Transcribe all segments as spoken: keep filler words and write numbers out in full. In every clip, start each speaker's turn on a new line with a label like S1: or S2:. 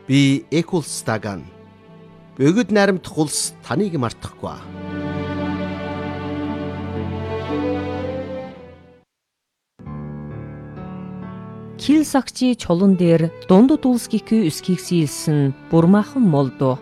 S1: Би Экулстаган. Бөгөд найрамдах улс таныг мартахгүй.
S2: Кил сагчи чулуун дээр дундад улс гихүү өсгийг сийлсэн бурмаахан молду.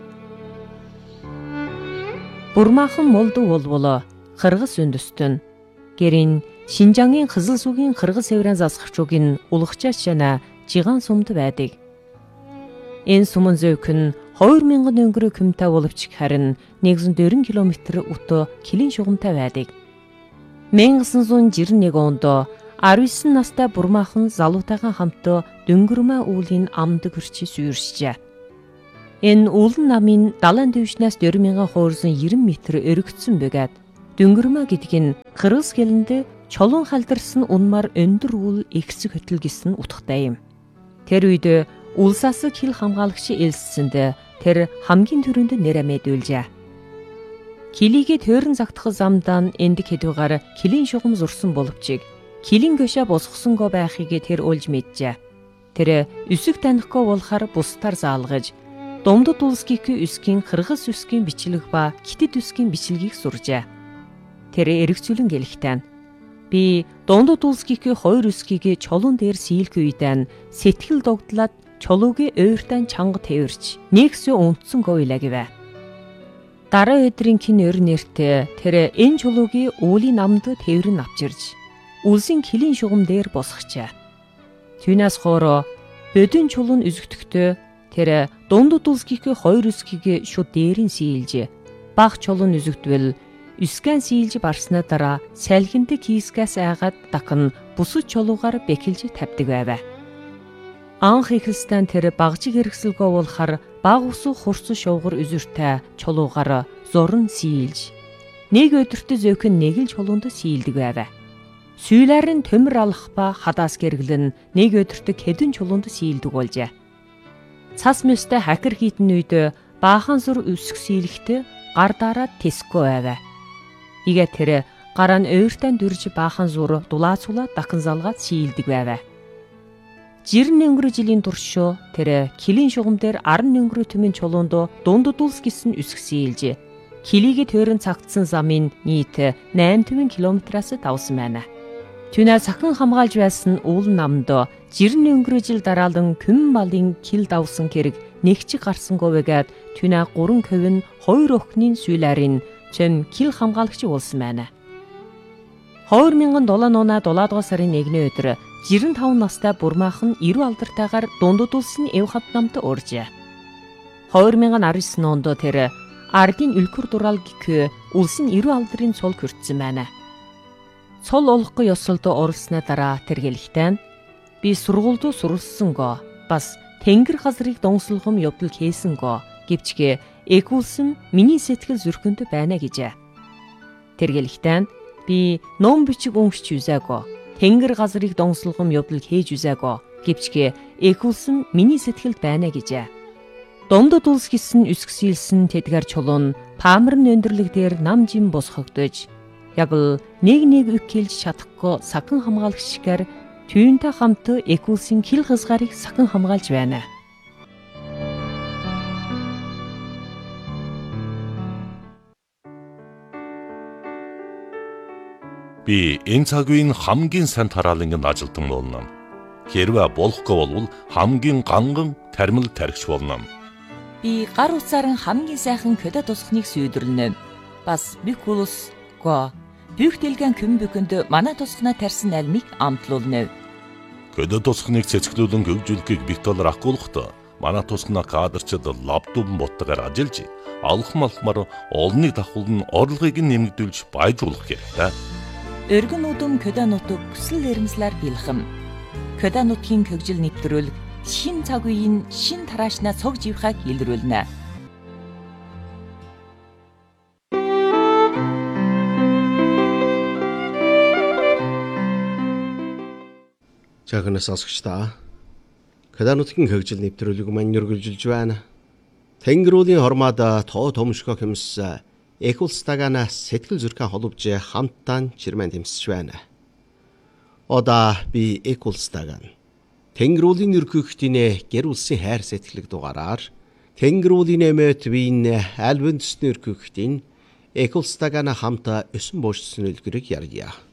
S2: Бурмаахан молду болволо Кыргыз үндэстэн. Гэрин Шинжангийн Кызыл сүгийн Кыргыз эврэн засгчуугийн улгачаач жана жиган сумд байдаг. Энэ сумын зөөх нь хоёр мянган өнгөрөө күмтэй боловч харин нэгдүгээр дөрвөн километр өтө килийн шугамтай байдаг. мянга девятьсот жирэмнэг онд арван девять настай бурмаахан залуутайхан хамт Дөнгөрмө үүлийн амд гэрчи сүйршжээ. Энэ үүлэн намын далайн дэвшнээс дөрвөн мянган хуурсан девяносто метр өргөцсөн бөгөөд Дөнгөрмө гэдэг нь Кыргыз хэлэнд чулуун халдарсан унмаар өндөр үл ихсэг хөтөл гэсэн утгатай юм. Тэр үед улсаас хил хамгаалагч элссэнд тэр хамгийн түрүүнд нэрэ мэдүүлжээ. Килигээ төөрн загтах замдаа энд хэдүүгээр килийн шугам зурсан боловч килийн гөшө босгосонго байхыг тэр олж мэджээ. Тэр өсөг танихгүй болохоор бусдаар заалгаж Дундад улс гихүү өсгийн Кыргыз өсгийн бичлэг ба Китэд өсгийн бичлэгийг суржээ. Тэр эргцүүлэн гэлэхтэн би Дундад улс гихүү хоёр өсгийг чулуун дээр сийлэх үедэн сэтгэл догдлаад чулуугийн ойртан чанга тэрч нэгсээ унтсан гойлаа гэвэ. Дараа өдрийн кин өр нэртэ тэр энэ чулуугийн уулийн намд тэрэн авчирж үлсийн килийн шугам дээр босгочээ. Түүнээс хоороо бодин чулуун үзэгдэхдээ тэр дундад улс гихүү хоёр өсгийг шууд дээрэн сийлж баг чулуун үзэгдвэл үскэн сийлж барснаа дараа салхинд кийскээс айгаад дахин бусад чулуугаар бэхэлж тавьдаг байваа. Анх ихэлстэн тэр багжиг хэрэгсэлгөө болохоор баг усуу хурц шуугар үзүртэй чулуугаар зурн сийлж нэг өдөрт зөөхөн нэг л чулуунд сийлдэг байваа. Сүүлээр нь төмөр алах ба хадаас гэргэлэн нэг өдөрт хэдэн чулуунд сийлдэг болжээ. Цас мэстэй хакер хийтэн үед баахан зур өсөх сийлэхтэй гар дараад тэсгүй байваа. Игээ тэр гараа нь ойртан дүрж баахан зур дулаацуулаад дахин залгаад сийлдэг байваа. Жирэн өнгөрөө жилийн турш тэр килийн шугам дээр аран өнгөрөө төмөн чулуунд дундад улс гэсэн өсөх сийлж килигээ төрөн цагтсан замын нийт найман километраас давсан байна. Түүнээ сахин хамгаалж байсан уулын намд жирэн өнгөрөө жил дараалан күм малын кил давсан хэрэг нэгчиг гарсангүй байгаад түүнээ гурван ковин хоёр охины сүүлээрийн чим кил хамгаалагч болсон байна. хоёр мянган долоо нуна дулаадугаар сарын нэгний өдөр жирэн таван настай бурмаахан эрүү алдартайгаар дундад улсын эв хат намд уржээ. хоёр мянган арван девять онд тэр ардын үлгэр дураал гихүү улсын эрүү алдрын цул хүртсэн байна. Цул олохгүй ёсолд оролсноо дараа тэр гэлэхтэн би сургуульд суралцсанго бас тэнгэр газрыг донслохом явдал хийсэнго гэвчгээ Экулсэн миний сэтгэл зүрхэнд байна гэжээ. Тэр гэлэхтэн би ном бичиг өнгөч үзээго тэнгэр газрыг донслохом явдал хийж үзээго гэвчгээ Экулсэн миний сэтгэлд байна гэжээ. Дундад улс гэсэн өсгсийлсэн тэдгэр чулуун паамрын өндөрлөг дээр нам жим босгогдож яг л нэг нэг үг хэлж чадахгүй сахин хамгаалагчгаар түүнтэй хамт Экулсын хил хязгаарыг сахин хамгаалж байна.
S3: Би энэ цаг үеийн хамгийн сайн тараалан ажилтан болно. Хэрвээ болохгүй бол хамгийн ганган тармил тархич болно.
S2: Би гар утсаар хамгийн сайхан көдө тусахныг сүйдэрлэнэ. Бас бикулус го бүх дэлгэн күм бүхэнд манай тусахнаа тарьсан альмыг амтлуулна.
S3: Көдө тусахныг цэцгэлүүлэн хөгжүүлэхийг Виктор ахгуулахдаа манай тусахнаа кадрчид лаптопн боттойгоор ажиллаж алхам алхмаар олныг давхуулн орлогыг нэмэгдүүлж баяжуулах хэрэгтэй.
S2: Өргөн удам көдө нутаг хүсэл эрмслэр бэлхэм. Көдө нутгийн хөгжил нэвтрүүлэг шин цаг үеийн шин тараашнаа цог живхаг илрүүлнэ.
S1: Жаахан сонсогчдаа көдө нутгийн хөгжил нэвтрүүлэг маань өргөлжилж байна. Тэнгэрүүлийн хормоод тоо томшгоо хэмс Экулстаганаас сэтгэл зүрхэн холбож хамтдаа чирмэн тэмсэж байна. Ода би Экулстаган. Тэнгэр уулын өргөхтийн гэр улсын хайр сэтгэлэг дугаараар Тэнгэр уулын эмэт вин альбен төсний өргөхтийн Эколстагана хамта өсөн боошсон үлгэрийг ярья.